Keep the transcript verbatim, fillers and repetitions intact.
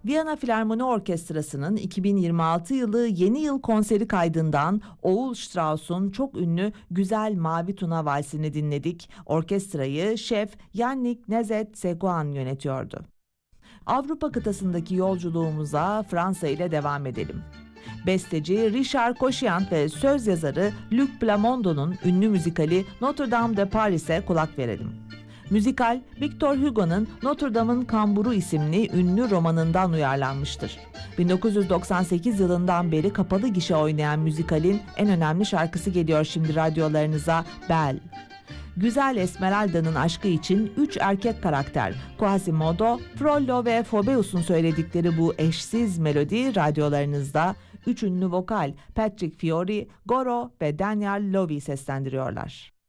Viyana Filarmoni Orkestrası'nın iki bin yirmi altı yılı Yeni Yıl konseri kaydından Oğul Strauss'un çok ünlü Güzel Mavi Tuna Valsi'ni dinledik. Orkestrayı şef Yannick Nezet-Seguin yönetiyordu. Avrupa kıtasındaki yolculuğumuza Fransa ile devam edelim. Besteci Richard Cochiant ve söz yazarı Luc Plamondo'nun ünlü müzikali Notre Dame de Paris'e kulak verelim. Müzikal, Victor Hugo'nun Notre Dame'ın Kamburu isimli ünlü romanından uyarlanmıştır. bin dokuz yüz doksan sekiz yılından beri kapalı gişe oynayan müzikalin en önemli şarkısı geliyor şimdi radyolarınıza, Belle. Güzel Esmeralda'nın aşkı için üç erkek karakter Quasimodo, Frollo ve Phoebus'un söyledikleri bu eşsiz melodi radyolarınızda üç ünlü vokal Patrick Fiori, Goro ve Daniel Lovi seslendiriyorlar.